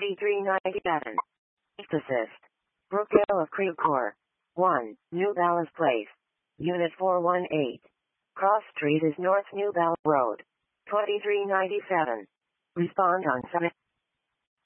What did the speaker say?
D397. East Assist. Brookdale of Creve Coeur. 1. New Balance Place. Unit 418. Cross Street is North New Balance Road. 2397. Respond on 7.